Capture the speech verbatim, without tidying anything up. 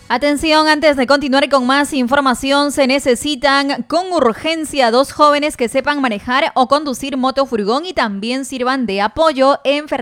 Atención, antes de continuar con más información, se necesitan con urgencia dos jóvenes que sepan manejar o conducir motofurgón y también sirvan de apoyo en